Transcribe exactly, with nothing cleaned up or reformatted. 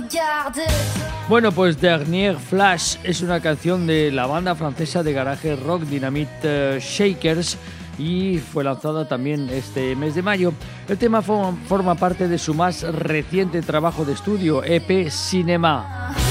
Bueno, pues Dernier Flash es una canción de la banda francesa de garaje rock Dynamite Shakers y fue lanzada también este mes de mayo. El tema forma parte de su más reciente trabajo de estudio, E P Cinema.